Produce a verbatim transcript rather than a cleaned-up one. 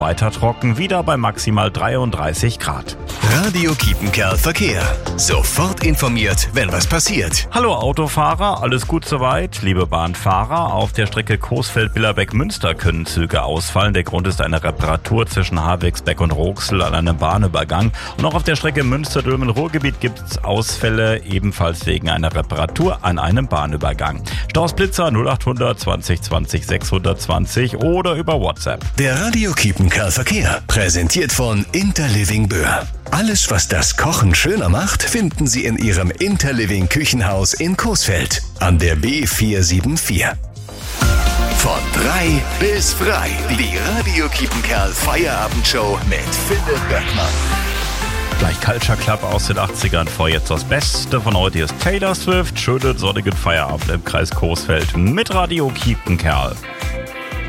Weiter trocken, wieder bei maximal dreiunddreißig Grad. Radio Kiepenkerl Verkehr. Sofort informiert, wenn was passiert. Hallo Autofahrer, alles gut soweit? Liebe Bahnfahrer, auf der Strecke Coesfeld-Billerbeck-Münster können Züge ausfallen. Der Grund ist eine Reparatur zwischen Havixbeck und Roxel an einem Bahnübergang. Und auch auf der Strecke Münster-Dülmen-Ruhrgebiet gibt es Ausfälle, ebenfalls wegen einer Reparatur an einem Bahnübergang. Stausblitzer null achthundert zwanzig zwanzig sechshundertzwanzig oder über WhatsApp. Der Radio Kiepenkerl Verkehr, präsentiert von Interliving Böhr. Alles, was das Kochen schöner macht, finden Sie in Ihrem Interliving Küchenhaus in Coesfeld an der B vier sieben vier. Von drei bis frei. Die Radio Kiepenkerl Feierabendshow mit Philipp Böckmann. Gleich Culture Club aus den achtzigern, vor jetzt das Beste von heute ist Taylor Swift. Schönen sonnigen Feierabend im Kreis Coesfeld mit Radio Kiepenkerl.